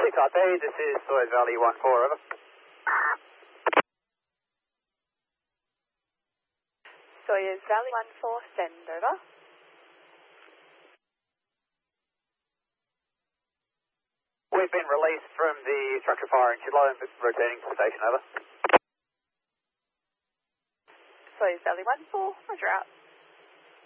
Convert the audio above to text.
6RP, this is Soyuz Valley 14, over. Soyuz Valley 14, send over. We've been released from the structure fire in Chidlow and rotating to the station, over. Soyuz Valley 14, roger out.